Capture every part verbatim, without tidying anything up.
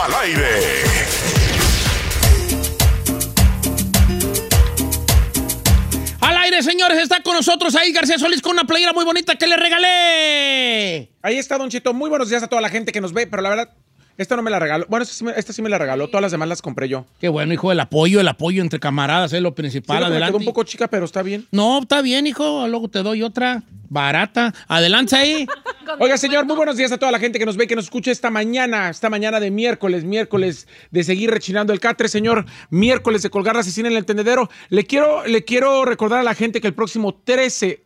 al aire. Al aire, señores, está con nosotros ahí García Solís con una playera muy bonita que le regalé. Ahí está, Don Cheto. Muy buenos días a toda la gente que nos ve, pero la verdad, esta no me la regaló. Bueno, esta sí me, esta sí me la regaló. Todas las demás las compré yo. Qué bueno, hijo, el apoyo, el apoyo entre camaradas es lo principal. Sí, me Adelante. quedó un poco chica, pero está bien. No, está bien, hijo. Luego te doy otra barata. Adelante ahí. Oiga, señor, muy buenos días a toda la gente que nos ve, que nos escucha esta mañana, esta mañana de miércoles, miércoles de seguir rechinando el catre, señor, miércoles de colgar la asesina en el tendedero. Le quiero, le quiero recordar a la gente que el próximo trece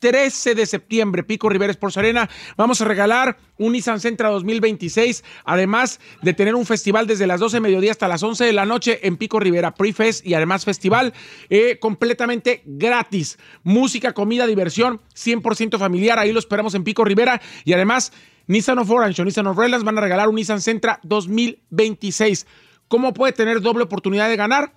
de septiembre, Pico Rivera Sports Arena, vamos a regalar un Nissan Sentra dos mil veintiséis, además de tener un festival desde las doce de mediodía hasta las once de la noche en Pico Rivera, Pre-Fest y además festival eh, completamente gratis. Música, comida, diversión, cien por ciento familiar, ahí lo esperamos en Pico Rivera y además Nissan of Orange o Nissan of Redlands van a regalar un Nissan Sentra dos mil veintiséis. ¿Cómo puede tener doble oportunidad de ganar?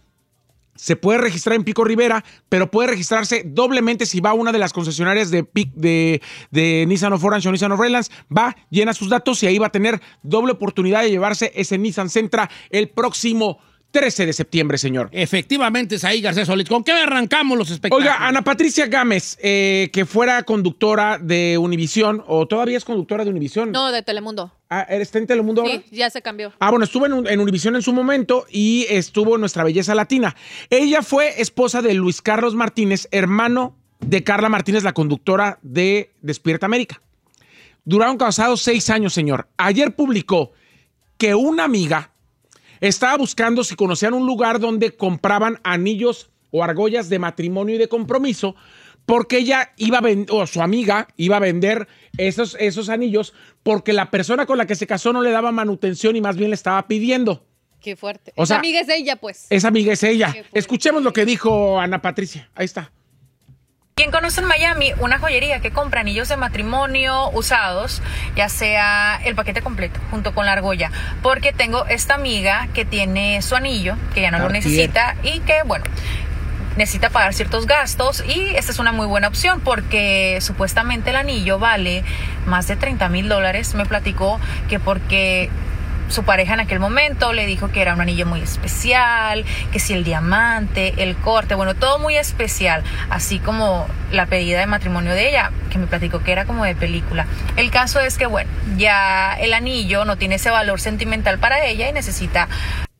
Se puede registrar en Pico Rivera, pero puede registrarse doblemente si va a una de las concesionarias de, de, de Nissan of Orange o Nissan of Redlands. Va, llena sus datos y ahí va a tener doble oportunidad de llevarse ese Nissan Sentra el próximo trece de septiembre, señor. Efectivamente, es ahí García Solís. ¿Con qué arrancamos los espectáculos? Oiga, Ana Patricia Gámez, eh, que fuera conductora de Univisión, o todavía es conductora de Univisión. No, de Telemundo. Ah, ¿está en Telemundo ahora? Sí, ya se cambió. Ah, bueno, estuvo en, en Univisión en su momento y estuvo en Nuestra Belleza Latina. Ella fue esposa de Luis Carlos Martínez, hermano de Carla Martínez, la conductora de Despierta América. Duraron casados seis años, señor. Ayer publicó que una amiga estaba buscando si conocían un lugar donde compraban anillos o argollas de matrimonio y de compromiso, porque ella iba a vender, o su amiga iba a vender esos, esos anillos porque la persona con la que se casó no le daba manutención y más bien le estaba pidiendo. Qué fuerte. O Esa sea, amiga es ella, pues. Esa amiga es ella. Escuchemos lo que dijo Ana Patricia. Ahí está. ¿Quién conoce en Miami una joyería que compra anillos de matrimonio usados, ya sea el paquete completo junto con la argolla? Porque tengo esta amiga que tiene su anillo, que ya no lo necesita y que, bueno, necesita pagar ciertos gastos y esta es una muy buena opción porque supuestamente el anillo vale más de treinta mil dólares. Me platicó que porque su pareja en aquel momento le dijo que era un anillo muy especial, que si el diamante, el corte, bueno, todo muy especial, así como la pedida de matrimonio de ella, que me platicó que era como de película. El caso es que, bueno, ya el anillo no tiene ese valor sentimental para ella y necesita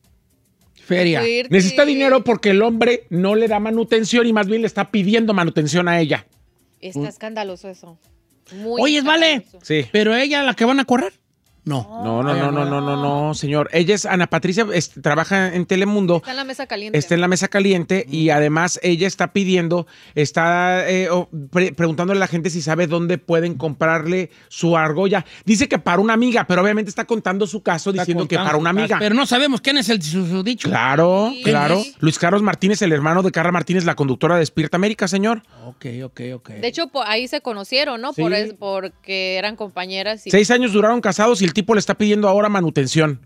feria. Necesita dinero porque el hombre no le da manutención y más bien le está pidiendo manutención a ella. Está escandaloso eso. Muy Oye, vale. Sí. ¿Pero ella la que van a correr? No. No, no, no, no, no, no, no, señor. Ella es Ana Patricia, es, trabaja en Telemundo. Está en la mesa caliente. Está en la mesa caliente y además ella está pidiendo, está eh, oh, pre preguntándole a la gente si sabe dónde pueden comprarle su argolla. Dice que para una amiga, pero obviamente está contando su caso Está diciendo que para una amiga. Pero no sabemos quién es el su dicho. Claro, Sí. claro. Luis Carlos Martínez, el hermano de Carla Martínez, la conductora de Despierta América, señor. Ok, ok, ok. De hecho, po- ahí se conocieron, ¿no? Sí. Por es- porque eran compañeras. Y... Seis años duraron casados y el tipo le está pidiendo ahora manutención.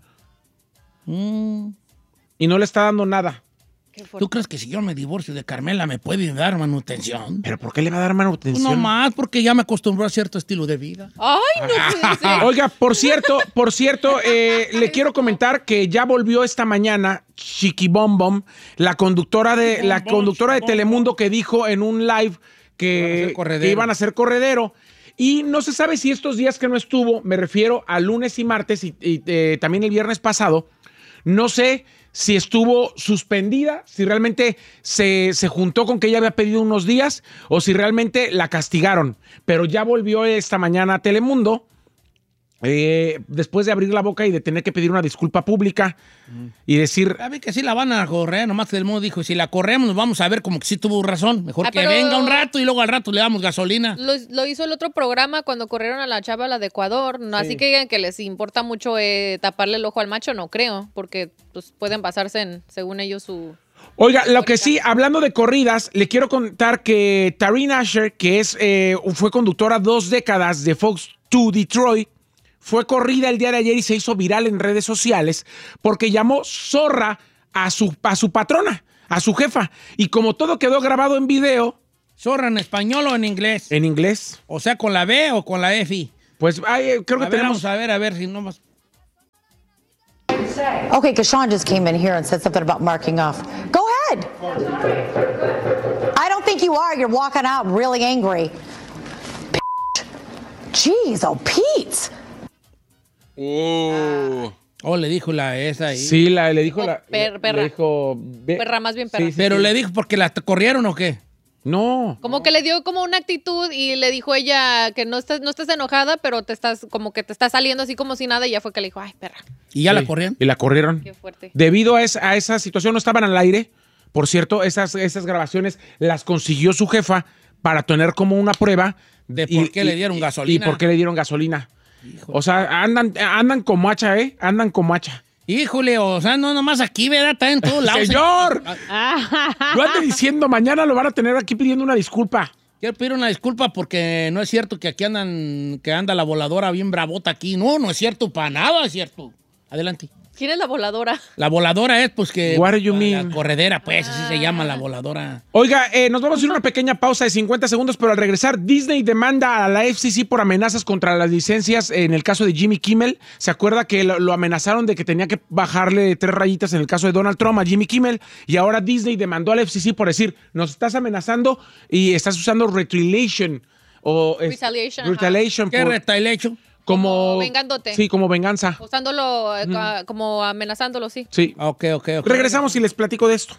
Mm. Y no le está dando nada. Qué fuerte. ¿Tú crees que si yo me divorcio de Carmela me puede dar manutención? ¿Pero por qué le va a dar manutención? No más, porque ya me acostumbró a cierto estilo de vida. Ay, no puede ser. Oiga, por cierto, por cierto, eh, le quiero comentar que ya volvió esta mañana Chiqui Bom Bom, la conductora de la Bom Bom, conductora de Chiqui Bom Telemundo que dijo en un live que, que iban a hacer corredero. Y no se sabe si estos días que no estuvo, me refiero a lunes y martes y, y eh, también el viernes pasado, no sé si estuvo suspendida, si realmente se, se juntó con que ella había pedido unos días o si realmente la castigaron. Pero ya volvió esta mañana a Telemundo, eh, después de abrir la boca y de tener que pedir una disculpa pública mm. y decir... A ver que sí la van a correr, nomás que Telemundo dijo, si la corremos nos vamos a ver como que sí tuvo razón. Mejor Ah, que pero- venga un rato y luego al rato le damos gasolina. Lo, lo hizo el otro programa cuando corrieron a la chava, la de Ecuador. No, así que digan que les importa mucho eh, taparle el ojo al macho, no creo, porque pues, pueden basarse en, según ellos, su... Oiga, lo que sí, hablando de corridas, le quiero contar que Taryn Asher, que es, eh, fue conductora dos décadas de Fox dos Detroit, fue corrida el día de ayer y se hizo viral en redes sociales porque llamó zorra a su, a su patrona, a su jefa. Y como todo quedó grabado en video... ¿Zorra en español o en inglés? En inglés. O sea, ¿con la B o con la F? Pues ay, creo que a ver, tenemos... Vamos a ver, a ver si no más... say? Okay, because Sean just came in here and said something about marking off. Go ahead. I don't think you are. You're walking out really angry. Jeez, oh, Pete. Oh. Oh, le dijo la esa ahí. Sí, la, le dijo Oh, la. per, perra. Le dijo, ve, Perra, más bien perra. Sí, sí, Pero sí. le dijo porque la corrieron o qué. No. Como que le dio como una actitud y le dijo ella que no estás, no estás enojada, pero te estás, como que te está saliendo así como si nada, y ya fue que le dijo, ay, perra. ¿Y ya Sí, la corrieron? Y la corrieron. Qué fuerte. Debido a esa, a esa situación, no estaban al aire. Por cierto, esas, esas grabaciones las consiguió su jefa para tener como una prueba. ¿De por qué le dieron gasolina? Y por qué le dieron gasolina. O sea, andan, andan como hacha, ¿eh? Andan como hacha. Híjole, o sea, no nomás aquí, ¿verdad? Está en todos lados. ¡Señor! Yo ando diciendo, mañana lo van a tener aquí pidiendo una disculpa. Quiero pedir una disculpa porque no es cierto que aquí andan, que anda la voladora bien bravota aquí. No, no es cierto, para nada es cierto. Adelante. ¿Quién es la voladora? La voladora es, pues, que... What do you la, mean? La corredera, pues, así se llama la voladora. Oiga, eh, nos vamos a ir a una pequeña pausa de cincuenta segundos, pero al regresar, Disney demanda a la F C C por amenazas contra las licencias en el caso de Jimmy Kimmel. ¿Se acuerda que lo, lo amenazaron de que tenía que bajarle tres rayitas en el caso de Donald Trump a Jimmy Kimmel? Y ahora Disney demandó a la F C C por decir, nos estás amenazando y estás usando retaliation. O, es- Retaliation, retaliation ¿Qué por- retaliation? como, Como vengándote. Sí, como venganza. Usándolo, eh, ca- como amenazándolo, sí. Sí. Ok, ok, ok. Regresamos y les platico de esto.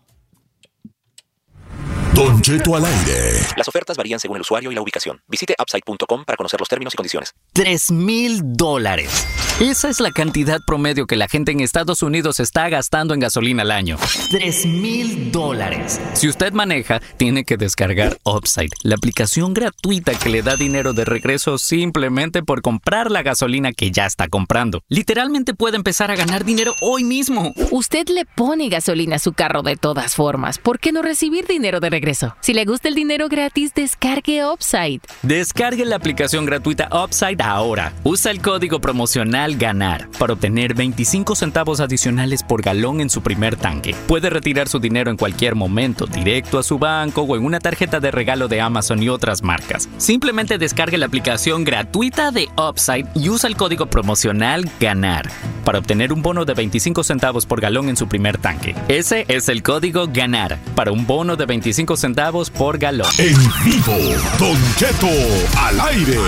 Don Cheto al aire. Las ofertas varían según el usuario y la ubicación. Visite upside punto com para conocer los términos y condiciones. Tres mil dólares. Esa es la cantidad promedio que la gente en Estados Unidos está gastando en gasolina al año. Tres mil dólares. Si usted maneja, tiene que descargar Upside, la aplicación gratuita que le da dinero de regreso simplemente por comprar la gasolina que ya está comprando. Literalmente puede empezar a ganar dinero hoy mismo. Usted le pone gasolina a su carro de todas formas. ¿Por qué no recibir dinero de regreso? Si le gusta el dinero gratis, descargue Upside. Descargue la aplicación gratuita Upside ahora. Usa el código promocional GANAR para obtener veinticinco centavos adicionales por galón en su primer tanque. Puede retirar su dinero en cualquier momento, directo a su banco o en una tarjeta de regalo de Amazon y otras marcas. Simplemente descargue la aplicación gratuita de Upside y usa el código promocional GANAR para obtener un bono de veinticinco centavos por galón en su primer tanque. Ese es el código GANAR para un bono de veinticinco centavos por galón. En vivo, Don Cheto al aire.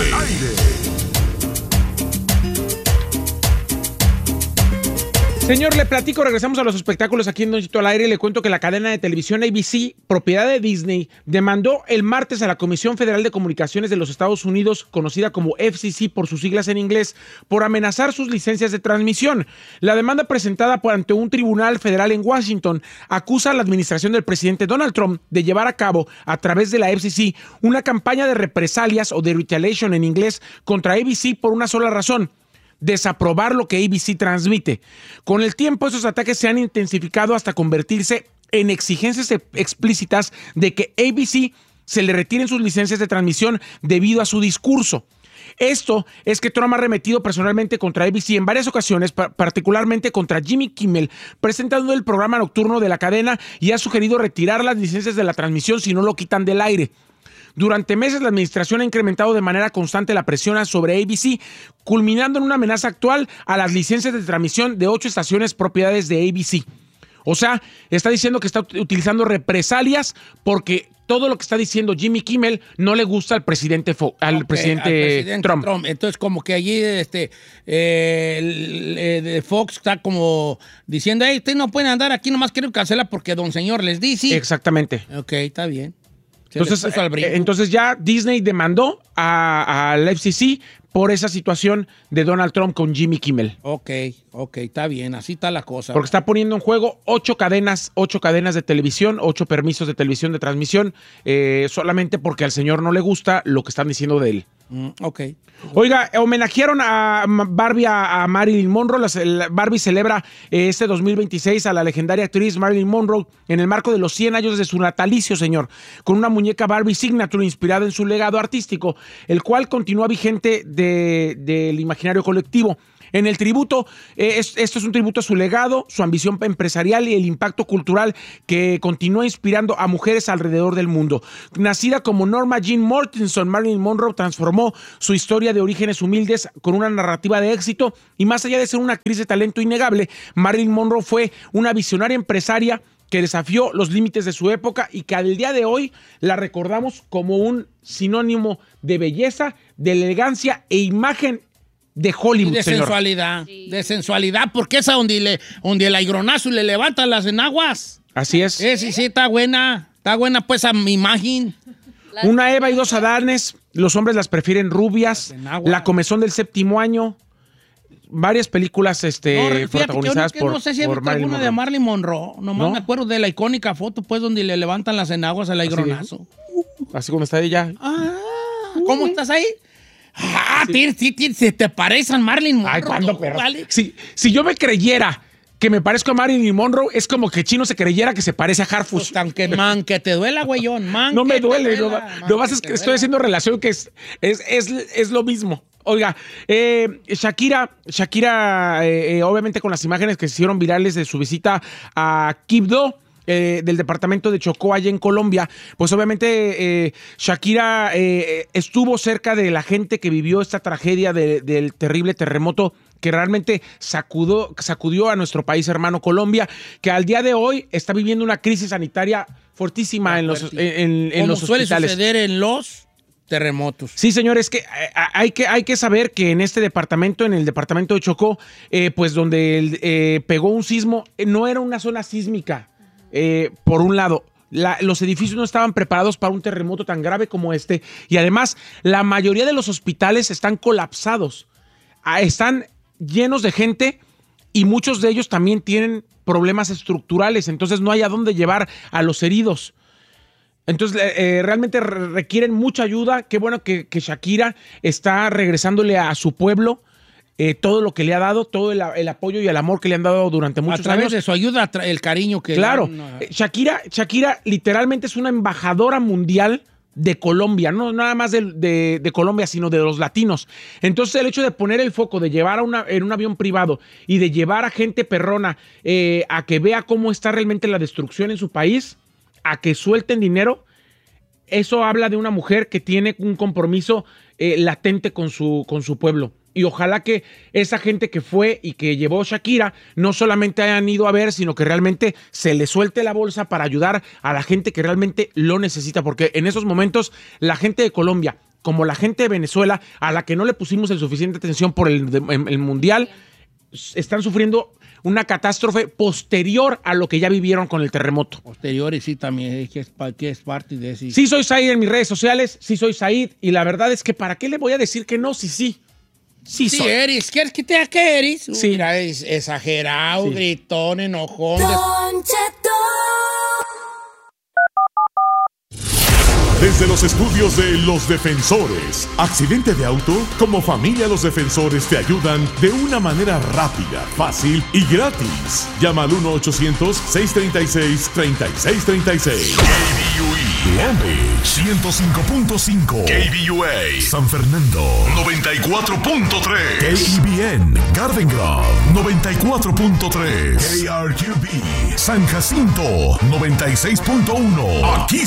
Señor, le platico, regresamos a los espectáculos aquí en Don Cheto al aire. Le cuento que la cadena de televisión A B C, propiedad de Disney, demandó el martes a la Comisión Federal de Comunicaciones de los Estados Unidos, conocida como F C C por sus siglas en inglés, por amenazar sus licencias de transmisión. La demanda presentada por ante un tribunal federal en Washington acusa a la administración del presidente Donald Trump de llevar a cabo, a través de la F C C, una campaña de represalias o de retaliation en inglés contra A B C por una sola razón: desaprobar lo que A B C transmite. Con el tiempo, esos ataques se han intensificado hasta convertirse en exigencias explícitas de que A B C se le retiren sus licencias de transmisión debido a su discurso. Esto es que Trump ha arremetido personalmente contra A B C en varias ocasiones, particularmente contra Jimmy Kimmel, presentando el programa nocturno de la cadena, y ha sugerido retirar las licencias de la transmisión si no lo quitan del aire. Durante meses, la administración ha incrementado de manera constante la presión sobre A B C, culminando en una amenaza actual a las licencias de transmisión de ocho estaciones propiedades de A B C. O sea, está diciendo que está utilizando represalias porque todo lo que está diciendo Jimmy Kimmel no le gusta al presidente, Fo- al, Ok, presidente al presidente Trump. Trump. Entonces, como que allí este, eh, el, eh, de Fox está como diciendo, hey, ustedes no pueden andar aquí, nomás quieren cancelar porque don señor les dice. Exactamente. Ok, está bien. Se Entonces, les puso al brinco. eh, entonces ya Disney demandó a, a la F C C por esa situación de Donald Trump con Jimmy Kimmel. Ok, ok, está bien, así está la cosa. Porque está poniendo en juego ocho cadenas, ocho cadenas de televisión, ocho permisos de televisión de transmisión, eh, solamente porque al señor no le gusta lo que están diciendo de él. Mm, ok. Oiga, homenajearon a Barbie, a, a Marilyn Monroe. La, la Barbie celebra eh, este dos mil veintiséis a la legendaria actriz Marilyn Monroe en el marco de los cien años de su natalicio, señor, con una muñeca Barbie Signature inspirada en su legado artístico, el cual continúa vigente de, del imaginario colectivo. En el tributo, eh, es, esto es un tributo a su legado, su ambición empresarial y el impacto cultural que continúa inspirando a mujeres alrededor del mundo. Nacida como Norma Jean Mortenson, Marilyn Monroe transformó su historia de orígenes humildes con una narrativa de éxito y más allá de ser una actriz de talento innegable, Marilyn Monroe fue una visionaria empresaria que desafió los límites de su época y que al día de hoy la recordamos como un sinónimo de belleza, de elegancia e imagen de Hollywood, y de señor. sensualidad, sí. de sensualidad, porque esa donde, le, donde el aigronazo le levanta las enaguas. Así es. Eh, sí, sí, está buena, está buena pues a mi imagen. Una Eva y dos Adanes, los hombres las prefieren rubias, La comezón del séptimo año, varias películas este, no, protagonizadas que yo, que por, no sé si he por visto Marilyn alguna Monroe. de Marilyn Monroe. Nomás ¿No? me acuerdo de la icónica foto, pues, donde le levantan las enaguas al aigronazo. Así, Así como está ella. Ah, ¿cómo estás ahí? Ah, sí, sí, sí, se te parecen Marilyn Monroe. Ay, ¿cuándo, perro? ¿Vale? Si, si yo me creyera que me parezco a Marilyn Monroe, es como que Chino se creyera que se parece a Harfus. Pues, aunque man, que te duela, güeyón, man. No me duele, duela, no, man, no vas, es que estoy duela. haciendo relación que es, es, es, es lo mismo. Oiga, eh, Shakira, Shakira eh, eh, obviamente con las imágenes que se hicieron virales de su visita a Quibdó, eh, del departamento de Chocó, allá en Colombia, pues obviamente eh, Shakira eh, estuvo cerca de la gente que vivió esta tragedia de, del terrible terremoto que realmente sacudió, sacudió a nuestro país hermano Colombia, que al día de hoy está viviendo una crisis sanitaria fortísima en los, en, en, en los suele hospitales. suceder en los terremotos. Sí, señores, que hay que hay que saber que en este departamento, en el departamento de Chocó, eh, pues donde eh, pegó un sismo, eh, no era una zona sísmica, eh, por un lado. La, los edificios no estaban preparados para un terremoto tan grave como este y además la mayoría de los hospitales están colapsados, ah, están llenos de gente y muchos de ellos también tienen problemas estructurales, entonces no hay a dónde llevar a los heridos. Entonces, eh, realmente requieren mucha ayuda. Qué bueno que, que Shakira está regresándole a su pueblo eh, todo lo que le ha dado, todo el, el apoyo y el amor que le han dado durante muchos años. A través años. de su ayuda, el cariño que... Claro. le dan, no. Shakira, Shakira literalmente es una embajadora mundial de Colombia, no nada más de, de, de Colombia, sino de los latinos. Entonces, el hecho de poner el foco, de llevar a una, en un avión privado y de llevar a gente perrona eh, a que vea cómo está realmente la destrucción en su país, a que suelten dinero, eso habla de una mujer que tiene un compromiso eh, latente con su, con su pueblo. Y ojalá que esa gente que fue y que llevó Shakira no solamente hayan ido a ver, sino que realmente se le suelte la bolsa para ayudar a la gente que realmente lo necesita. Porque en esos momentos la gente de Colombia, como la gente de Venezuela, a la que no le pusimos el suficiente atención por el, el, el Mundial, están sufriendo una catástrofe posterior a lo que ya vivieron con el terremoto. Posterior y sí también, es que es, que es parte de eso. Sí soy Said en mis redes sociales, sí soy Said, y la verdad es que ¿para qué le voy a decir que no? Sí, sí. Sí, sí soy. eres. ¿Quieres que te que eres? Sí. Mira, es exagerado, sí. Gritón, enojón. Don Cheto. Desde los estudios de Los Defensores. ¿Accidente de auto? Como familia Los Defensores te ayudan de una manera rápida, fácil y gratis. Llama al uno ochocientos, seiscientos treinta y seis, treinta y seis treinta y seis. K B U E Long Beach ciento cinco punto cinco. K B U A San Fernando noventa y cuatro punto tres. K E B N Garden Grove noventa y cuatro punto tres. K R Q B San Jacinto noventa y seis punto uno. Aquí